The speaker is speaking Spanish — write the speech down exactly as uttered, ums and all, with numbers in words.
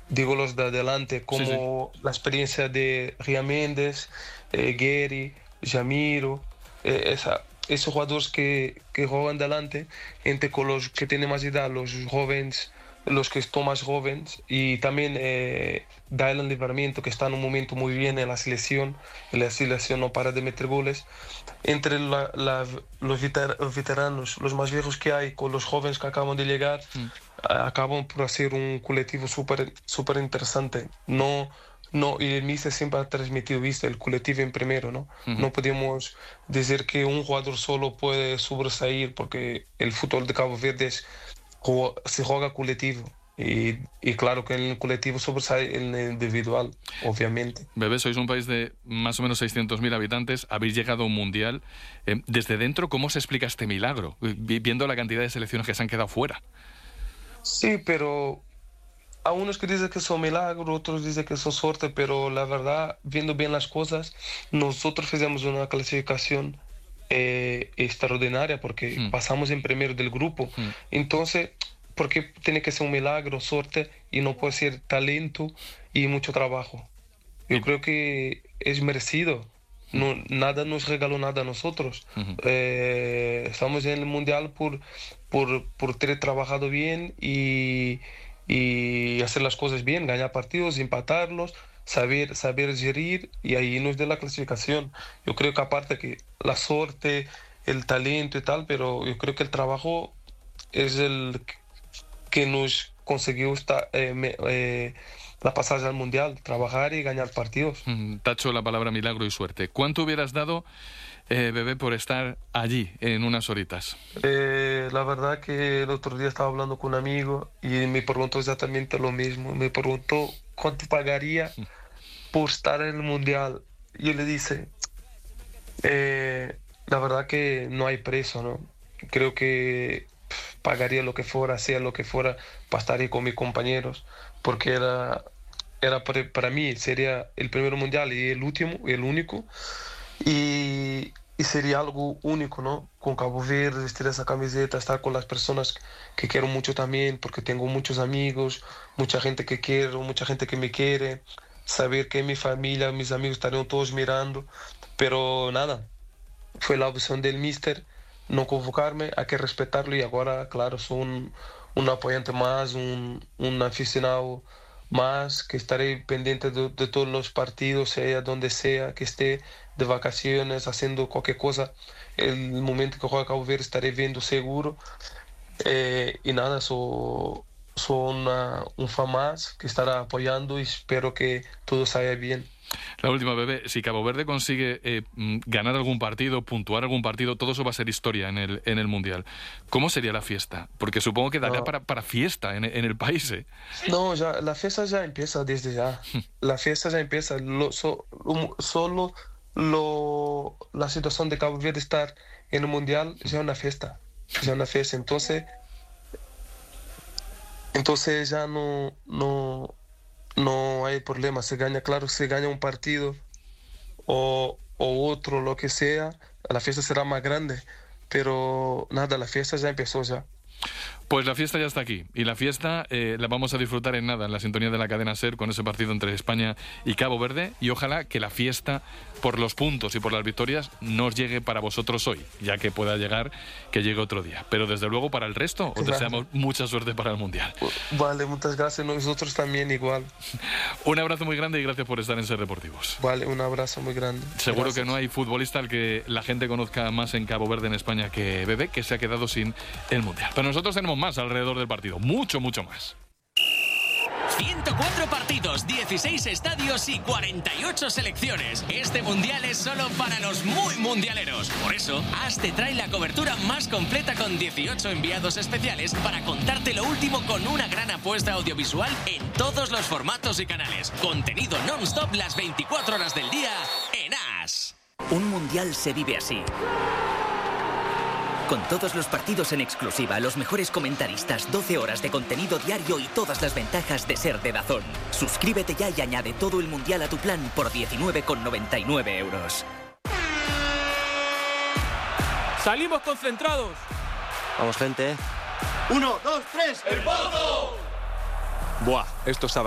digo los de adelante, como sí, sí. la experiencia de Ria Mendes, eh, Gary, Jamiro, eh, esa, esos jugadores que, que juegan delante, entre con los que tienen más edad, los jóvenes, los que están más jóvenes, y también eh, Dylan Livramento, que está en un momento muy bien en la selección, y la selección no para de meter goles. Entre la- la- los veter- veteranos, los más viejos que hay, con los jóvenes que acaban de llegar, Mm. a- acaban por hacer un colectivo súper súper interesante. No, no, y el míster siempre ha transmitido, viste, el colectivo en primero, ¿no? Ujú. No podemos decir que un jugador solo puede sobresalir, porque el fútbol de Cabo Verde es jo- se juega colectivo. Y, y claro que en el colectivo sobresale el individual, obviamente. Bebé, sois un país de más o menos seiscientos mil habitantes, habéis llegado a un mundial. Eh, desde dentro, ¿cómo se explica este milagro? Eh, vi- Viendo la cantidad de selecciones que se han quedado fuera. Sí, pero a unos que dicen que son milagro, otros dicen que son suerte, pero la verdad, viendo bien las cosas, nosotros fizemos una clasificación eh, extraordinaria porque Hmm, pasamos en primero del grupo. hmm. Entonces, ¿por qué tiene que ser un milagro, suerte y no puede ser talento y mucho trabajo? Yo Y- creo que es merecido. hmm, No, nada nos regaló nada a nosotros. ujú. Eh, estamos en el mundial por, por, por tener trabajado bien y, y hacer las cosas bien, ganar partidos, empatarlos, saber, saber gerir y ahí nos da la clasificación. Yo creo que aparte que la suerte, el talento y tal, pero yo creo que el trabajo es el que nos consiguió esta, eh, me- eh, la pasaje al mundial, trabajar y ganar partidos. Mm, Tacho la palabra milagro y suerte. ¿Cuánto hubieras dado, eh, bebé, por estar allí en unas horitas? Eh, la verdad que el otro día estaba hablando con un amigo y me preguntó exactamente lo mismo. Me preguntó cuánto pagaría por estar en el mundial. Yo le dije, eh, la verdad que no hay precio, ¿no? Creo que pf, pagaría lo que fuera, sea lo que fuera, para estar ahí con mis compañeros, porque era, era para, para mí, sería el primer mundial y el último, el único. Y, y sería algo único, ¿no? Con Cabo Verde, vestir esa camiseta, estar con las personas que quiero mucho también, porque tengo muchos amigos, mucha gente que quiero, mucha gente que me quiere, saber que mi familia, mis amigos estarían todos mirando, pero nada, fue la opción del míster no convocarme, hay que respetarlo y ahora, claro, soy un, un apoyante más, un, un aficionado más, que estaré pendiente de, de todos los partidos, sea donde sea que esté, de vacaciones, haciendo cualquier cosa. El momento que juega Cabo Verde estaré viendo seguro. Eh, y nada, soy, soy una, un fan más que estará apoyando y espero que todo salga bien. La última, bebé. Si Cabo Verde consigue eh, mm, ganar algún partido, puntuar algún partido, todo eso va a ser historia en el, en el Mundial. ¿Cómo sería la fiesta? Porque supongo que daría No, para, para fiesta en, en el país, ¿eh? no, ya, la fiesta ya empieza desde ya. La fiesta ya empieza. Lo, so- um, solo lo, la situación de Cabo Verde estar en el Mundial ya es una fiesta. Ya es una fiesta. Entonces, entonces ya no, no, no hay problema. Se gana, claro, se gana un partido o, o otro, lo que sea, la fiesta será más grande. Pero nada, la fiesta ya empezó ya. Pues la fiesta ya está aquí. Y la fiesta eh, la vamos a disfrutar en nada, en la sintonía de la cadena SER, con ese partido entre España y Cabo Verde. Y ojalá que la fiesta, por los puntos y por las victorias, no os llegue para vosotros hoy, ya que pueda llegar, que llegue otro día. Pero desde luego para el resto, os Claro. deseamos mucha suerte para el Mundial. Vale, muchas gracias. Nosotros también igual. Un abrazo muy grande y gracias por estar en SER Deportivos. Vale, un abrazo muy grande. Seguro Gracias. que no hay futbolista al que la gente conozca más en Cabo Verde, en España, que Bebé, que se ha quedado sin el Mundial. Pero nosotros tenemos más alrededor del partido, mucho, mucho más. ciento cuatro partidos, dieciséis estadios y cuarenta y ocho selecciones. Este mundial es solo para los muy mundialeros. Por eso, AS te trae la cobertura más completa con dieciocho enviados especiales para contarte lo último con una gran apuesta audiovisual en todos los formatos y canales. Contenido non-stop las veinticuatro horas del día en AS. Un mundial se vive así. Con todos los partidos en exclusiva, los mejores comentaristas, doce horas de contenido diario y todas las ventajas de ser de DAZN. Suscríbete ya y añade todo el mundial a tu plan por diecinueve con noventa y nueve euros. Salimos concentrados. Vamos, gente. Uno, dos, tres. ¡El Pozo! Buah, esto está